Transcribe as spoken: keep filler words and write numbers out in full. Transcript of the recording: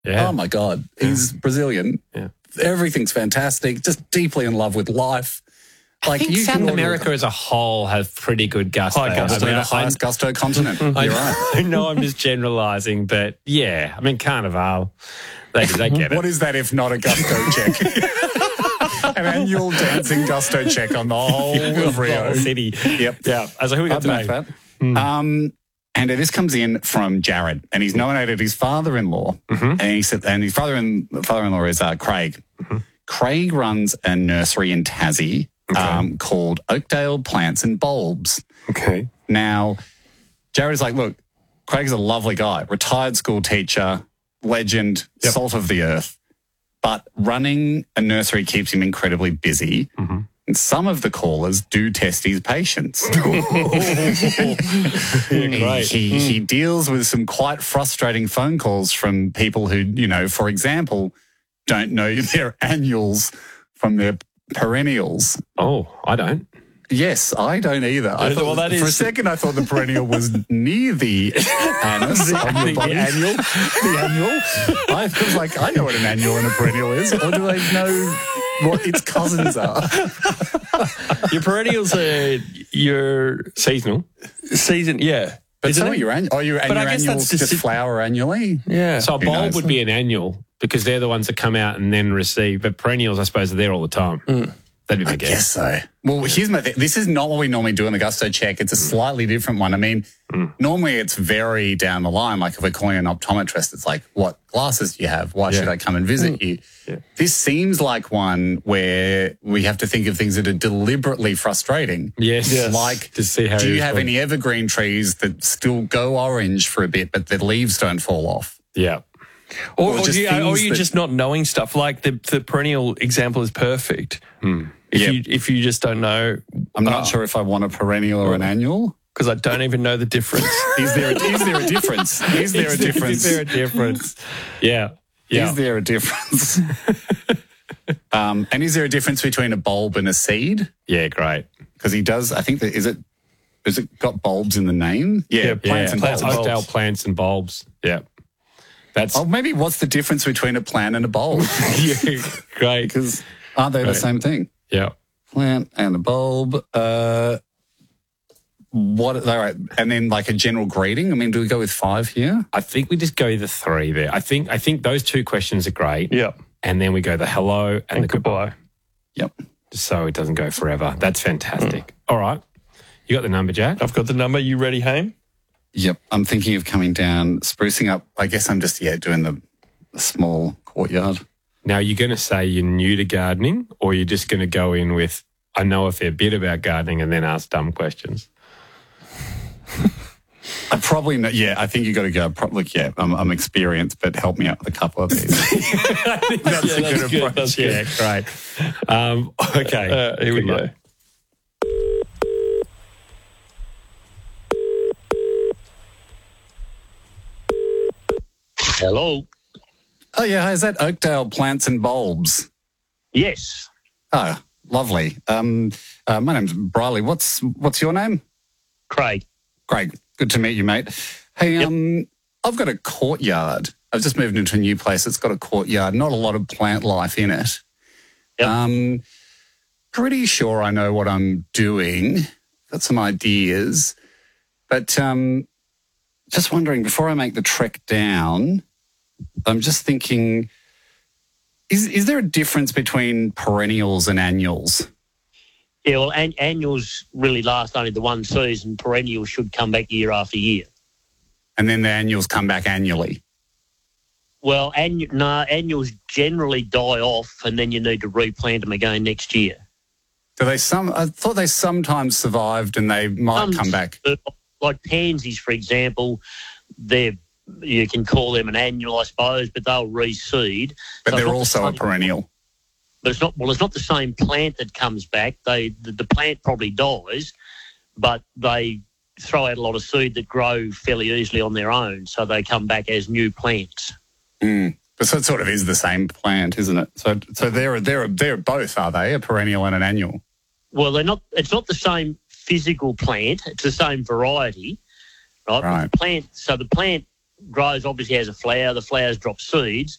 Yeah. Oh, my God. He's Brazilian. Yeah. Everything's fantastic. Just deeply in love with life. I think you South can order America it. as a whole have pretty good gusto. High gusto. I mean, the I- highest gusto continent. I, You're right. I know I'm just generalising, but yeah, I mean, Carnival, they, they get it. What is that if not a gusto check? An annual dancing gusto check on the whole of The Rio. whole city. Yep. Yeah. So who we got I'd make today? that. Um, and this comes in from Jared, and he's nominated his father-in-law, Mm-hmm. and he said, and his father in, father-in-law is uh, Craig. Mm-hmm. Craig runs a nursery in Tassie um, called Oakdale Plants and Bulbs. Okay. Now, Jared's like, look, Craig's a lovely guy, retired school teacher, legend, Yep. salt of the earth, but running a nursery keeps him incredibly busy. Mm-hmm. And some of the callers do test his patience. Great. He, he, he deals with some quite frustrating phone calls from people who, you know, for example, don't know their annuals from their perennials. Oh, I don't. Yes, I don't either. I thought, Well, that for a is- second, I thought the perennial was near the anus on your the body. annual? The annual. I was like, I know what an annual and a perennial is. Or do I know what its cousins are? Your perennials are your Seasonal. season, yeah. But Isn't so it? are your, an- oh, your, and But I your guess annuals that's just just- flower annually? Yeah. So a Who bulb knows? would be an annual because they're the ones that come out and then receive. But perennials, I suppose, are there all the time. That'd be my I guess. guess so. Well, here's my thing. This is not what we normally do in the gusto check. It's a slightly different one. I mean, normally it's very down the line. Like if we're calling an optometrist, it's like, what glasses do you have? Why should I come and visit you? Yeah. This seems like one where we have to think of things that are deliberately frustrating. Yes. Yes. Like, To see how do you you have respond. any evergreen trees that still go orange for a bit, but the leaves don't fall off? Yeah. Or, Or or, just do you, or things you that- just not knowing stuff. Like the, the perennial example is perfect. If, Yep. you, if you just don't know, I'm not sure if I want a perennial or an annual. because I don't even know the difference. Is there a, is there a difference? Is there a difference? Is there a difference? Yeah. Yeah. Is there a difference? um, and is there a difference between a bulb and a seed? Yeah, great. Because he does, I think that, is it, is it got bulbs in the name? Yeah, Yeah, plants yeah. and plants bulbs. and Oakdale bulbs. plants and bulbs. Yeah. That's Oh, maybe what's the difference between a plant and a bulb? yeah, great. Because aren't they the Right. same thing? Yeah. Plant and a bulb. Uh, what, all right. And then like a general greeting. I mean, do we go with five here? I think we just go the three there. I think I think those two questions are great. Yeah. And then we go the hello and, And the goodbye. goodbye. Yep. Just so it doesn't go forever. That's fantastic. All right. You got the number, Jack? I've got the number. You ready, Haim? Yep. I'm thinking of coming down, sprucing up. I guess I'm just, yeah, doing the, the small courtyard. Now, you're going to say you're new to gardening, or you're just going to go in with, I know a fair bit about gardening, and then ask dumb questions? I probably know. Yeah, I think you got to go. Probably, yeah, I'm, I'm experienced, but help me out with a couple of these. That's Yeah, a that's good good, approach. that's Yeah, great. Um, okay. Uh, here we Good go. luck. Hello. Oh yeah, hi, is that Oakdale Plants and Bulbs? Yes. Oh, lovely. Um, uh, my name's Briley. What's what's your name? Craig. Craig. Good to meet you, mate. Hey, um, I've got a courtyard. I've just moved into a new place. It's got a courtyard. Not a lot of plant life in it. Yep. Um, pretty sure I know what I'm doing. Got some ideas, but um, just wondering before I make the trek down. I'm just thinking, is is there a difference between perennials and annuals? Yeah, well, an- annuals really last only the one season. Perennials should come back year after year. And then the annuals come back annually. Well, annu- no, annuals generally die off and then you need to replant them again next year. Do they some? I thought they sometimes survived and they might Some- come back. uh, Like pansies, for example, they're, you can call them an annual, I suppose, but they'll reseed. But So it's they're not the also a same- perennial. But it's not, well, it's not the same plant that comes back. They the, the plant probably dies, but they throw out a lot of seed that grow fairly easily on their own, so they come back as new plants. Mm. But so it sort of is the same plant, isn't it? So so they're they're they're both, are they? A perennial and an annual. Well, they're not. It's not the same physical plant. It's the same variety, right? Right. But the plant. So the plant grows obviously has a flower. The flowers drop seeds.